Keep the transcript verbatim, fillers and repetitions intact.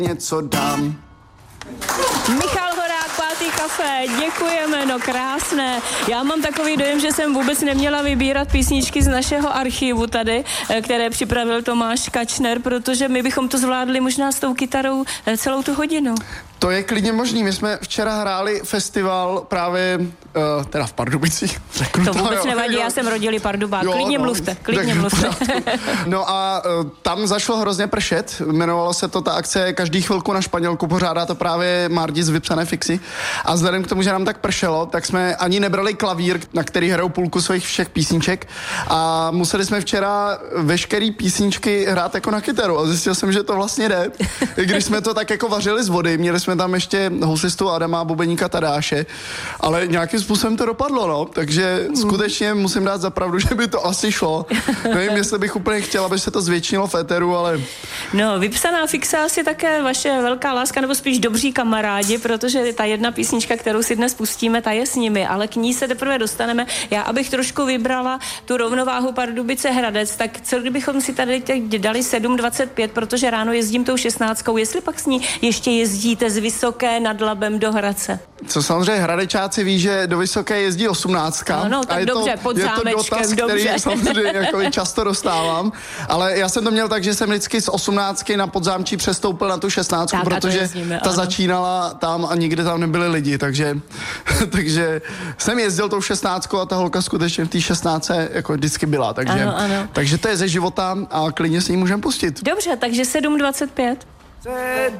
něco dám. Michal Horák, Pátý kafe, děkujeme, no krásné. Já mám takový dojem, že jsem vůbec neměla vybírat písničky z našeho archivu tady, které připravil Tomáš Kačner, protože my bychom to zvládli možná s tou kytarou celou tu hodinu. To je klidně možný. My jsme včera hráli festival právě, uh, teda v Pardubicích. Řeknu to vůbec jo, nevadí, jo. Já jsem rodilý Pardubák. Jo, klidně no, mluvte, klidně mluvte. No a uh, tam zašlo hrozně pršet. Jmenovalo se to ta akce Každý chvilku na Španělku. Pořádá to právě Mardi z Vypsané fixy. A vzhledem k tomu, že nám tak pršelo, tak jsme ani nebrali klavír, na který hrajou půlku svých všech písniček. A museli jsme včera veškerý písničky hrát jako na kytaru. A zjistil jsem, že to vlastně jde. Když jsme to tak jako vařili z vody, měli jsme tam ještě housistu Adama, bubeníka Tadáše, ale nějakým způsobem to dopadlo, no. Takže skutečně musím dát za pravdu, že by to asi šlo. Nevím, jestli bych úplně chtěla, aby se to zvětšinilo v éteru, ale... No, Vypsaná fixa asi také vaše velká láska, nebo spíš dobří kamarádi, protože ta jedna písnička, kterou si dnes pustíme, ta je s nimi, ale k ní se teprve dostaneme. Já, abych trošku vybrala tu rovnováhu Pardubice Hradec, tak co kdybychom si tady teď dali sedm dvacet pět, protože ráno jezdím tou šestnáctkou, jestli pak s ní ještě jezdíte z Vysoké nad Labem do Hradce? Co samozřejmě Hradečáci ví, že do Vysoké jezdí osmnáctka. No, no tak a je dobře, to, pod je zámečkem, to dotaz, dobře. který samozřejmě jako často dostávám, ale já jsem to měl tak, že jsem vždycky z osmnáctky na Podzámčí přestoupil na tu šestnáctku, tak, protože jezdíme, ta ano. začínala tam a nikdy tam nebyli lidi, takže, takže jsem jezdil tou šestnáctkou a ta holka skutečně v té šestnáctce jako vždycky byla, takže, ano, ano. takže to je ze života a klidně si ji můžeme pustit. Dobře, takže sedm dvacet pět.